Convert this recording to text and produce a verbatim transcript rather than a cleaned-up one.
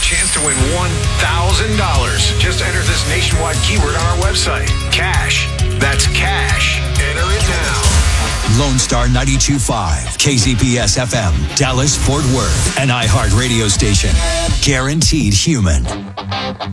chance to win one thousand dollars. Just enter this nationwide keyword on our website. Cash. That's cash. Enter it now. Lone Star ninety-two point five, K Z P S F M, Dallas, Fort Worth, an iHeart radio station. Guaranteed human.